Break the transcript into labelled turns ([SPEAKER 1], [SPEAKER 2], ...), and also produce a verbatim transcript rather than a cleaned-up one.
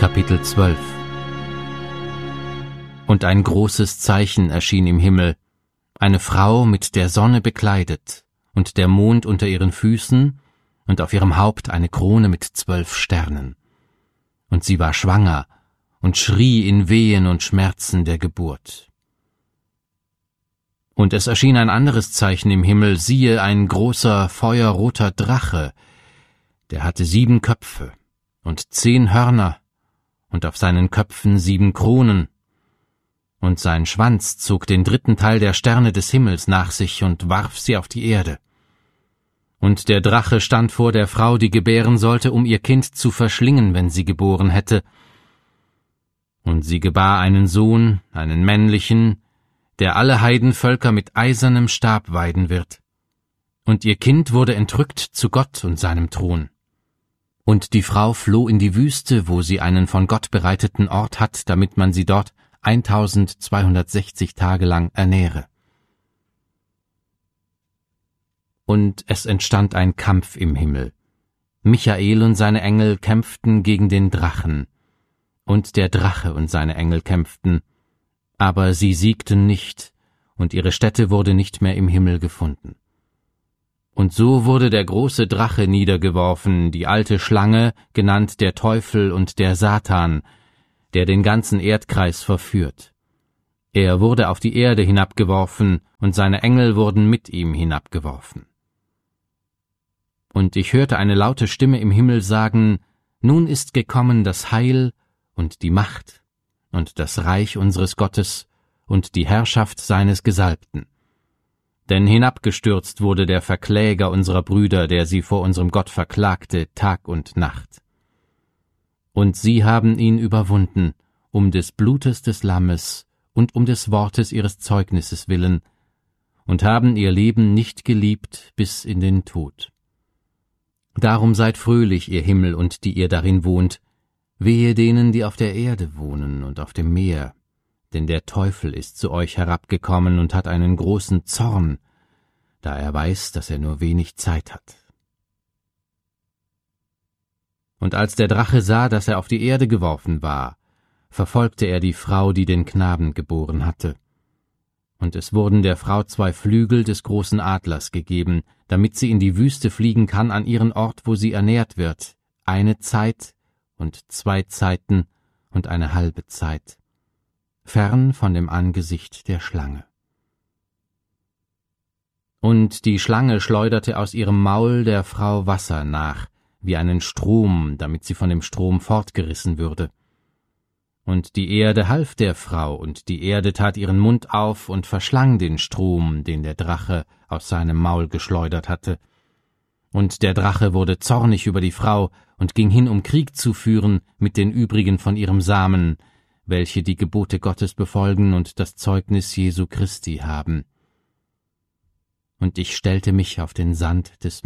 [SPEAKER 1] Kapitel zwölf. Und ein großes Zeichen erschien im Himmel, eine Frau mit der Sonne bekleidet und der Mond unter ihren Füßen und auf ihrem Haupt eine Krone mit zwölf Sternen. Und sie war schwanger und schrie in Wehen und Schmerzen der Geburt. Und es erschien ein anderes Zeichen im Himmel, siehe, ein großer, feuerroter Drache, der hatte sieben Köpfe und zehn Hörner, und auf seinen Köpfen sieben Kronen, und sein Schwanz zog den dritten Teil der Sterne des Himmels nach sich und warf sie auf die Erde. Und der Drache stand vor der Frau, die gebären sollte, um ihr Kind zu verschlingen, wenn sie geboren hätte. Und sie gebar einen Sohn, einen männlichen, der alle Heidenvölker mit eisernem Stab weiden wird. Und ihr Kind wurde entrückt zu Gott und seinem Thron. Und die Frau floh in die Wüste, wo sie einen von Gott bereiteten Ort hat, damit man sie dort eintausendzweihundertsechzig Tage lang ernähre. Und es entstand ein Kampf im Himmel. Michael und seine Engel kämpften gegen den Drachen, und der Drache und seine Engel kämpften, aber sie siegten nicht, und ihre Stätte wurde nicht mehr im Himmel gefunden. Und so wurde der große Drache niedergeworfen, die alte Schlange, genannt der Teufel und der Satan, der den ganzen Erdkreis verführt. Er wurde auf die Erde hinabgeworfen, und seine Engel wurden mit ihm hinabgeworfen. Und ich hörte eine laute Stimme im Himmel sagen, nun ist gekommen das Heil und die Macht und das Reich unseres Gottes und die Herrschaft seines Gesalbten. Denn hinabgestürzt wurde der Verkläger unserer Brüder, der sie vor unserem Gott verklagte, Tag und Nacht. Und sie haben ihn überwunden, um des Blutes des Lammes und um des Wortes ihres Zeugnisses willen, und haben ihr Leben nicht geliebt bis in den Tod. Darum seid fröhlich, ihr Himmel und die ihr darin wohnt, wehe denen, die auf der Erde wohnen und auf dem Meer, denn der Teufel ist zu euch herabgekommen und hat einen großen Zorn, da er weiß, dass er nur wenig Zeit hat. Und als der Drache sah, dass er auf die Erde geworfen war, verfolgte er die Frau, die den Knaben geboren hatte. Und es wurden der Frau zwei Flügel des großen Adlers gegeben, damit sie in die Wüste fliegen kann an ihren Ort, wo sie ernährt wird, eine Zeit und zwei Zeiten und eine halbe Zeit, fern von dem Angesicht der Schlange. Und die Schlange schleuderte aus ihrem Maul der Frau Wasser nach, wie einen Strom, damit sie von dem Strom fortgerissen würde. Und die Erde half der Frau, und die Erde tat ihren Mund auf und verschlang den Strom, den der Drache aus seinem Maul geschleudert hatte. Und der Drache wurde zornig über die Frau und ging hin, um Krieg zu führen mit den übrigen von ihrem Samen, welche die Gebote Gottes befolgen und das Zeugnis Jesu Christi haben. Und ich stellte mich auf den Sand des